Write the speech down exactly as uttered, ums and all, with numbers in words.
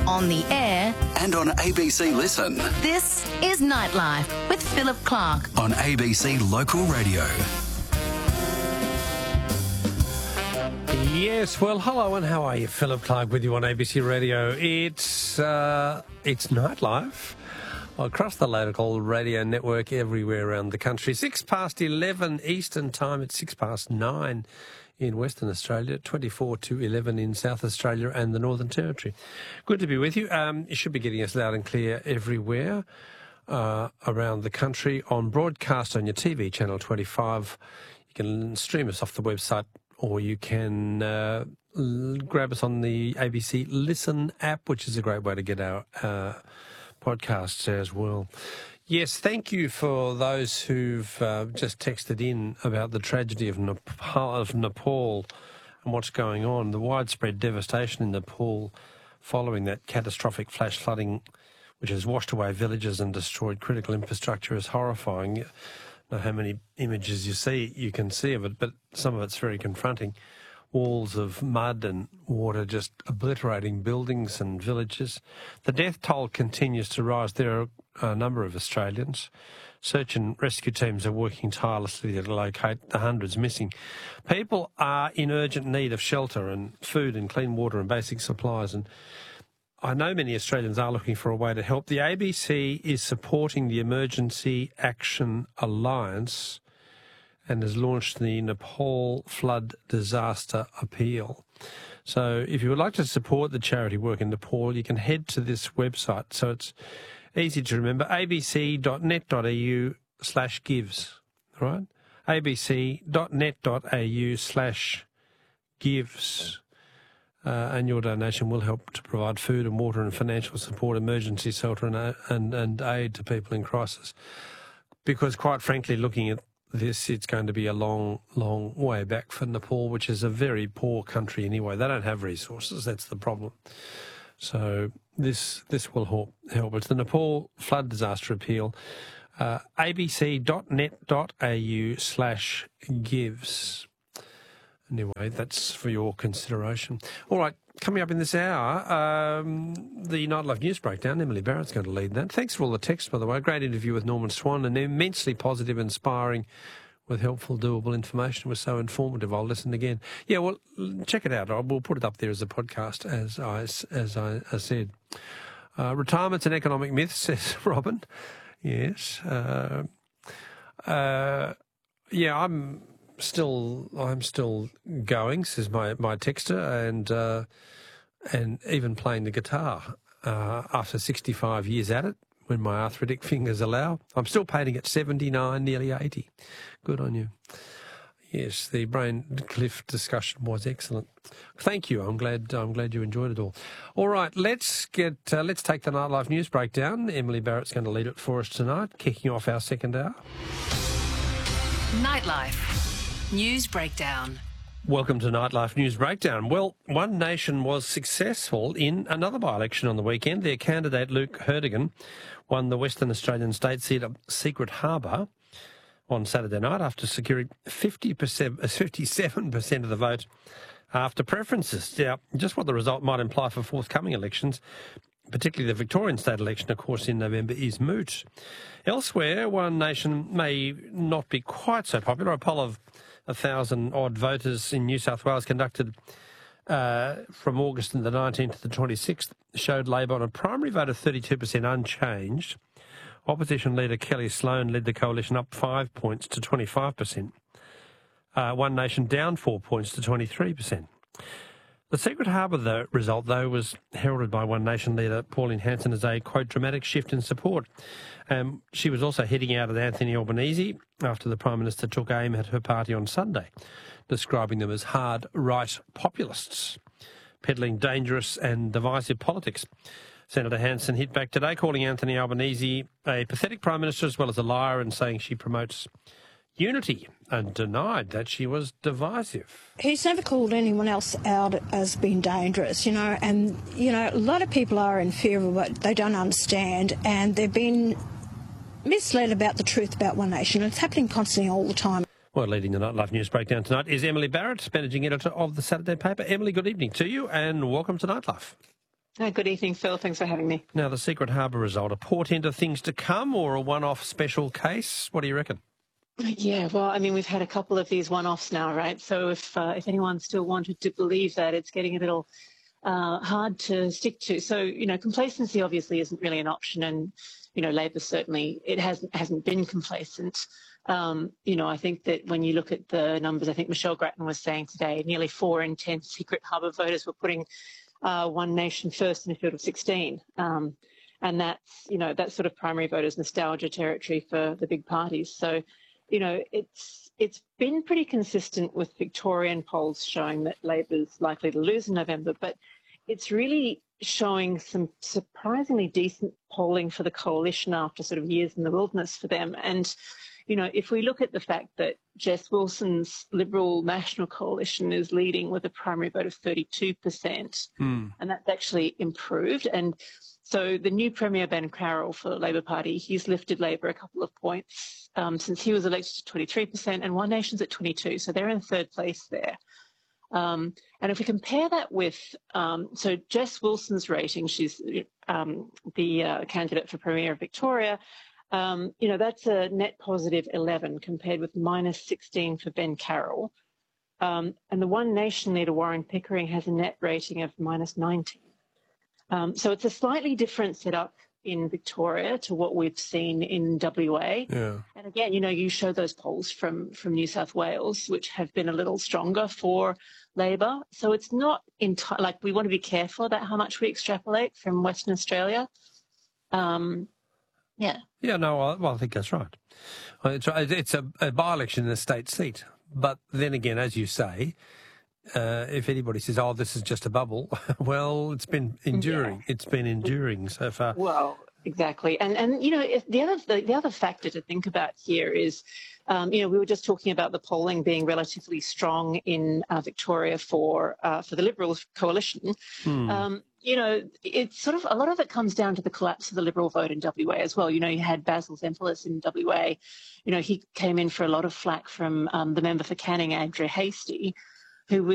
on the air and on A B C Listen. This is Nightlife with Philip Clark on A B C Local Radio. Yes, well, hello and how are you? Philip Clark with you on A B C Radio. It's uh, it's Nightlife across the local radio network everywhere around the country. Six past eleven Eastern Time. It's six past nine in Western Australia, twenty-four to eleven in South Australia and the Northern Territory. Good to be with you. Um, you should be getting us loud and clear everywhere uh, around the country on broadcast on your T V channel twenty-five. You can stream us off the website, or you can uh, l- grab us on the A B C Listen app, which is a great way to get our uh, podcasts as well. Yes, thank you for those who've uh, just texted in about the tragedy of Nepal, of Nepal and what's going on. The widespread devastation in Nepal following that catastrophic flash flooding, which has washed away villages and destroyed critical infrastructure, is horrifying. I don't know how many images you see, you can see of it, but some of it's very confronting. Walls of mud and water just obliterating buildings and villages. The death toll continues to rise. There are a number of Australians. Search and rescue teams are working tirelessly to locate the hundreds missing. People are in urgent need of shelter and food and clean water and basic supplies, and I know many Australians are looking for a way to help. The A B C is supporting the Emergency Action Alliance and has launched the Nepal Flood Disaster Appeal. So if you would like to support the charity work in Nepal, you can head to this website. So it's easy to remember, abc.net.au slash gives, all right? abc.net.au slash gives. Uh, and your donation will help to provide food and water and financial support, emergency shelter and, and, and aid to people in crisis. Because quite frankly, looking at this, it's going to be a long, long way back for Nepal, which is a very poor country anyway. They don't have resources. That's the problem. So this this will help. help. It's the Nepal Flood Disaster Appeal. Uh, abc.net.au slash gives. Anyway, that's for your consideration. All right, coming up in this hour, um, the Nightlife News Breakdown. Emily Barrett's going to lead that. Thanks for all the texts, by the way. Great interview with Norman Swan, and immensely positive, inspiring, with helpful, doable information. It was so informative. I'll listen again. Yeah, well, check it out. I will put it up there as a podcast, as I, as I, I said. Uh, Retirement's an economic myth, says Robin. Yes. Uh, uh, yeah, I'm... Still, I'm still going, says my, my texter, and uh, and even playing the guitar uh, after sixty-five years at it, when my arthritic fingers allow. I'm still painting at seventy-nine, nearly eighty. Good on you. Yes, the brain cliff discussion was excellent. Thank you. I'm glad. I'm glad you enjoyed it all. All right, let's get uh, let's take the Nightlife News Breakdown. Emily Barrett's going to lead it for us tonight, kicking off our second hour. Nightlife News Breakdown. Welcome to Nightlife News Breakdown. Well, One Nation was successful in another by-election on the weekend. Their candidate, Luke Herdigan, won the Western Australian state seat of Secret Harbour on Saturday night after securing fifty percent, fifty-seven percent of the vote after preferences. Now, just what the result might imply for forthcoming elections, particularly the Victorian state election, of course, in November, is moot. Elsewhere, One Nation may not be quite so popular. A poll of a thousand odd voters in New South Wales conducted uh, from August the nineteenth to the twenty-sixth showed Labor on a primary vote of thirty-two percent unchanged. Opposition leader Kelly Sloan led the coalition up five points to twenty-five percent. Uh, One Nation down four points to twenty-three percent. The Secret Harbour though, result, though, was heralded by One Nation leader Pauline Hanson as a, quote, dramatic shift in support. Um, she was also heading out at Anthony Albanese after the Prime Minister took aim at her party on Sunday, describing them as hard right populists, peddling dangerous and divisive politics. Senator Hanson hit back today, calling Anthony Albanese a pathetic Prime Minister as well as a liar, and saying she promotes unity, and denied that she was divisive. He's never called anyone else out as being dangerous, you know, and, you know, a lot of people are in fear of what they don't understand, and they've been misled about the truth about One Nation, and it's happening constantly all the time. Well, leading the Nightlife News Breakdown tonight is Emily Barrett, managing editor of the Saturday paper. Emily, good evening to you, and welcome to Nightlife. Hi, good evening, Phil. Thanks for having me. Now, the Secret Harbour result, a portent of things to come or a one-off special case? What do you reckon? Yeah, well, I mean, we've had a couple of these one-offs now, right? So if uh, if anyone still wanted to believe that, it's getting a little uh, hard to stick to. So, you know, complacency obviously isn't really an option, and, you know, Labor certainly, it hasn't, hasn't been complacent. Um, you know, I think that when you look at the numbers, I think Michelle Grattan was saying today, nearly four in ten Secret Harbour voters were putting uh, One Nation first in a field of sixteen. Um, and that's, you know, that's sort of primary voters nostalgia territory for the big parties. So, you know, it's it's been pretty consistent with Victorian polls showing that Labor's likely to lose in November, but it's really showing some surprisingly decent polling for the coalition after sort of years in the wilderness for them. And, you know, if we look at the fact that Jess Wilson's Liberal National Coalition is leading with a primary vote of thirty-two percent, mm. and that's actually improved. And so the new Premier Ben Carroll for the Labor Party, he's lifted Labor a couple of points um, since he was elected to twenty-three percent, and One Nation's at twenty-two, so they're in third place there. Um, and if we compare that with, um, so Jess Wilson's rating, she's um, the uh, candidate for Premier of Victoria, um, you know, that's a net positive eleven compared with minus sixteen for Ben Carroll. Um, and the One Nation leader, Warren Pickering, has a net rating of minus nineteen. Um, so it's a slightly different setup in Victoria to what we've seen in W A. Yeah. And again, you know, you show those polls from, from New South Wales, which have been a little stronger for Labor. So it's not enti- like we want to be careful about how much we extrapolate from Western Australia. Um, yeah. Yeah, no, I, well, I think that's right. It's, it's a, a by-election in a state seat. But then again, as you say, Uh, if anybody says, oh, this is just a bubble, well, it's been enduring. Yeah. It's been enduring so far. Well, exactly. And, and you know, if the other the, the other factor to think about here is, um, you know, we were just talking about the polling being relatively strong in uh, Victoria for uh, for the Liberal coalition. Hmm. Um, you know, it's sort of, a lot of it comes down to the collapse of the Liberal vote in W A as well. You know, you had Basil Zempilas in W A. You know, he came in for a lot of flack from um, the member for Canning, Andrea Hastie, who was